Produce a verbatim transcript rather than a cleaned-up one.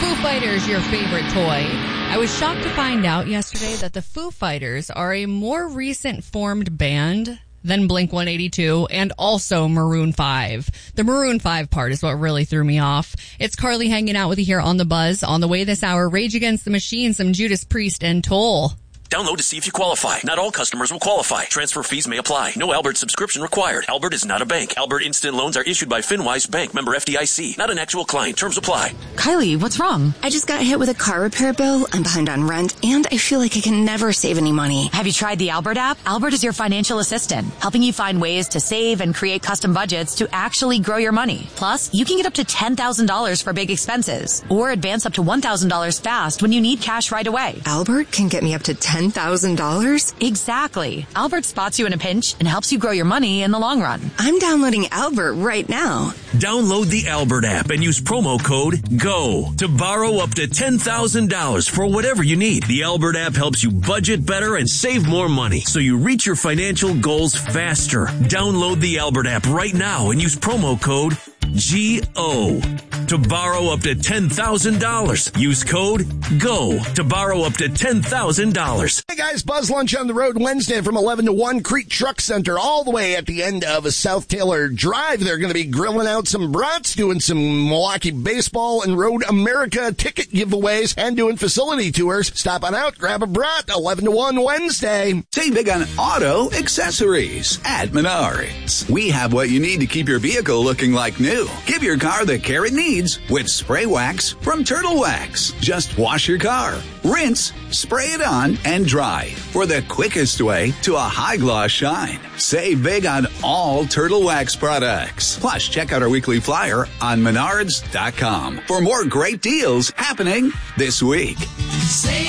Foo Fighters your favorite toy? I was shocked to find out yesterday that the Foo Fighters are a more recent formed band than Blink one eighty-two and also Maroon five. The Maroon five part is what really threw me off. It's Carly hanging out with you here on The Buzz. On the way this hour, Rage Against the Machine, some Judas Priest, and Toll. Download to see if you qualify. Not all customers will qualify. Transfer fees may apply. No Albert subscription required. Albert is not a bank. Albert Instant Loans are issued by FinWise Bank, member F D I C. Not an actual client. Terms apply. Kylie, what's wrong? I just got hit with a car repair bill. I'm behind on rent, and I feel like I can never save any money. Have you tried the Albert app? Albert is your financial assistant, helping you find ways to save and create custom budgets to actually grow your money. Plus, you can get up to ten thousand dollars for big expenses, or advance up to one thousand dollars fast when you need cash right away. Albert can get me up to ten thousand dollars? Exactly. Albert spots you in a pinch and helps you grow your money in the long run. I'm downloading Albert right now. Download the Albert app and use promo code GO to borrow up to ten thousand dollars for whatever you need. The Albert app helps you budget better and save more money so you reach your financial goals faster. Download the Albert app right now and use promo code G O to borrow up to ten thousand dollars. Use code GO to borrow up to ten thousand dollars. Hey guys, Buzz Lunch on the road Wednesday from eleven to one, Crete Truck Center, all the way at the end of a South Taylor Drive. They're going to be grilling out some brats, doing some Milwaukee baseball and Road America ticket giveaways, and doing facility tours. Stop on out, grab a brat, eleven to one Wednesday. Save big on auto accessories at Menards. We have what you need to keep your vehicle looking like new. Give your car the care it needs with spray wax from Turtle Wax. Just wash your car, rinse, spray it on, and dry for the quickest way to a high gloss shine. Save big on all Turtle Wax products. Plus, check out our weekly flyer on menards dot com for more great deals happening this week.